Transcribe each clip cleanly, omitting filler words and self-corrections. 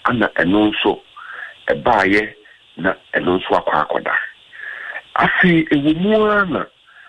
ana eno nso ebaaye na eno nso akwakoda afi ewumua na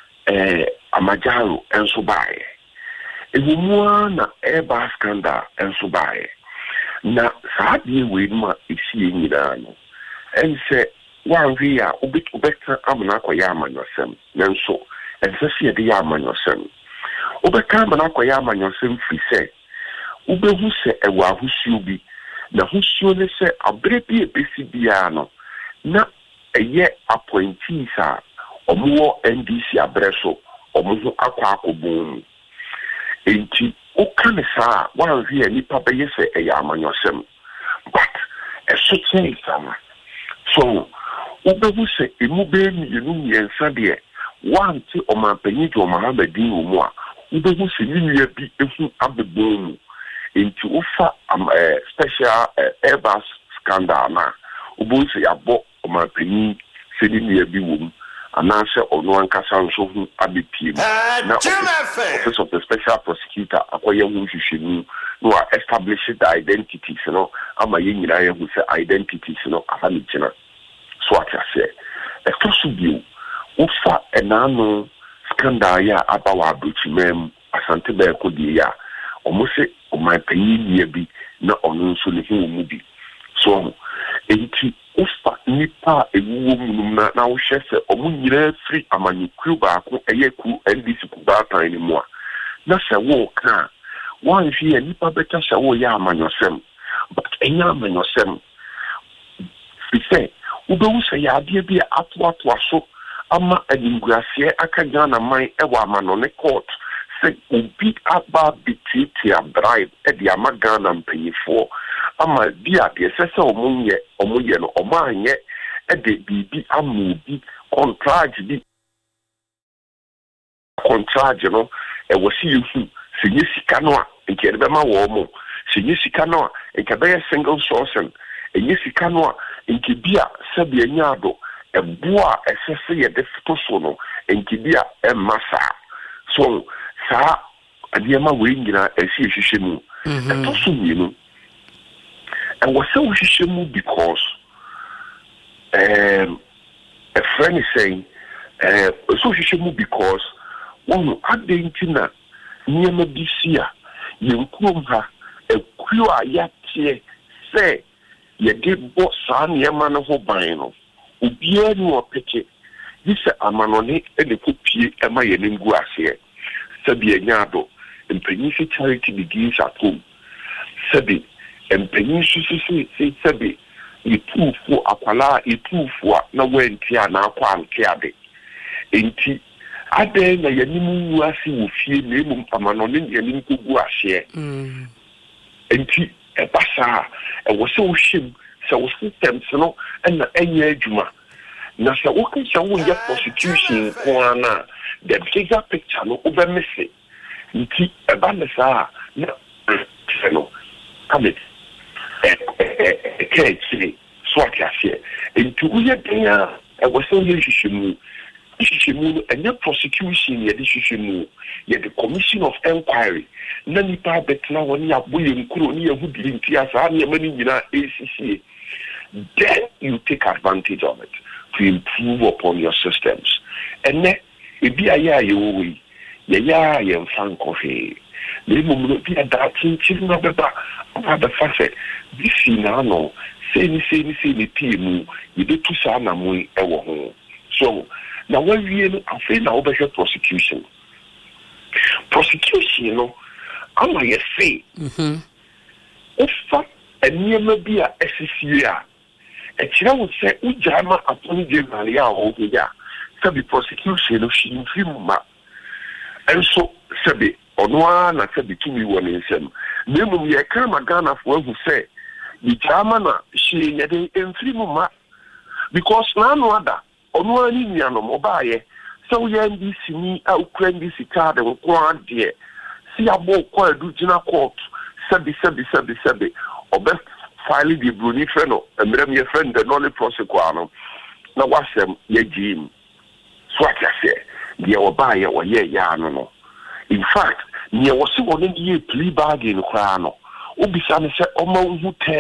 amajaro enso baaye ewumua na Airbus scandal enso baaye na saadie we ma esi nyina no ense wanhwe a obeka amana akoya amanyosem nanso ense se de ya amanyosem obeka amana akoya amanyosem fi se ubehu se ewa ahusuo bi na husuo ne se abre bi ebesi bia no na eye appointees a omo NDC abreso omo ho akwa akobon enti o kan sa wanhwe nipa beye se eya amanyosem but eso chen sama so ubehu se emube mi yensa de wanti omanpanyi jo Mohamedin omo a ubehu se niya bi ehu abebon into ufa special Airbus scandal na ubehu se yabo omanpanyi se niya bi wom anase ono ankasa nso hu abepiem na office of the special prosecutor akoye hu hwehwenu no establish the identities no ama yenyina ye hu se identities no ahamikina so atase ekosubio ufa enano scandal ya abawa abuchimem asante be kodi ya omose omanpanyi bi na ono nso ne hu mu bi so enti ufa nipa ewuwo munum na wo hwese omunyira free amanyukru baako eyeku NDC kubatan ni mu a na se wo ka wan hwe nipa beta se wo ya amanyosem but enya amanyosem fi ubewu se ya ade bi ato aso ama animguase aka Ghana man ewa amano ne court se obi aba bititi a bribe e di ama Ghana mpanyifo ama bia de sese omunye no omanye e de bibi amubi contract no e wasi yuhu sinye sika no a nke de bema wo mo sinye sika no a nke be single sourcing enye sika no a nke bia sabe anyado e boa esese ye de fito so no nke bia e masa so sa adiyama we nyina esi hwehwemu to so nyinu and was so hwehwemu because a friend is saying so hwehwemu because one adentina nyema bisia yenkuom ha ekuo a yatie se ye de bo sa nyema no ho ban no obia ni opeke dise amanone e de kopie ema ye nengu ase sabi anyado empanyi fi charity begins at home sabi empanyi sisi sabi itufu akwala itufu na wenti a na akwa ankeade enti ade na yanimu wasi wofie na emu amanone yanim kogu ahye enti ebasa e wo se wo hwem se wo systems no na enye adwuma na se wo kan se wo ye prostitution ko na the bigger picture no over missing nti ebanesa na no kame keke swati asie nti uye denya e wo se ye hwehwemu and the prosecution ye de hwehwemu ye the commission of inquiry na nipa betna woni aboye nkuro ni yehudi nti asa na mani nyina ACC then you take advantage of it to improve upon your systems and then ebi aya yewi ya yemfanko he le mumu bi ada tintin na beba aba fase this na no say ni timu ye be tu sa na mu ewo ho so na wawie no afi na obehwe prosecution no ama ye say ofa eniyema bi a esisi a e kire wo se ujama atoni general ya o ya sabi prosecution no shi mfimma enso sabi onwa na sabi tumi wo ne nsem nemum ye ka magana fo ahu se ni jama na shi yede mfimma because na no ada onwa ni niano mobaye so ye ndc ni a ukra ndc card ko ade si abo ko adu jina court sabi obe file the bruni freno emrem ye friend the non prosecute na wasem ye jim so atase de obaye oye ya no in fact ne wose woni ye plea bargain kra no obisa ne se oma hu